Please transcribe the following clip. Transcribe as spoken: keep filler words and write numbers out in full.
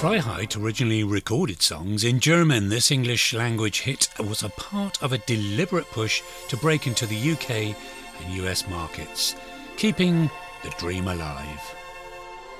Freiheit originally recorded songs in German. This English language hit was a part of a deliberate push to break into the U K and U S markets, keeping the dream alive.